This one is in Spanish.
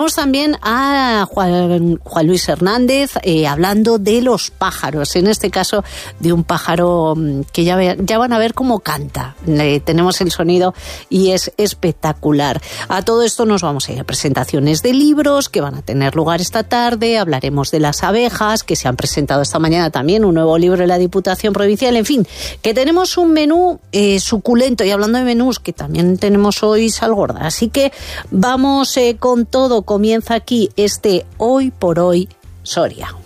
Tenemos también a Juan Luis Hernández hablando de los pájaros, en este caso de un pájaro que ya van a ver cómo canta. Tenemos el sonido y es espectacular. A todo esto nos vamos a ir a presentaciones de libros que van a tener lugar esta tarde, hablaremos de las abejas que se han presentado esta mañana también, un nuevo libro de la Diputación Provincial, en fin, que tenemos un menú suculento, y hablando de menús, que también tenemos hoy sal gorda, así que vamos con todo. Comienza aquí este Hoy por Hoy Soria.